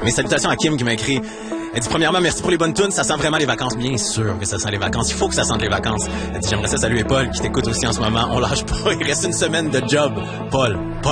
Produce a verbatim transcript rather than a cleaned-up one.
Mes salutations à Kim qui m'a écrit. Elle dit, premièrement, merci pour les bonnes tunes. Ça sent vraiment les vacances. Bien sûr que ça sent les vacances. Il faut que ça sente les vacances. Elle dit, j'aimerais ça saluer Paul qui t'écoute aussi en ce moment. On lâche pas. Il reste une semaine de job. Paul. Paul.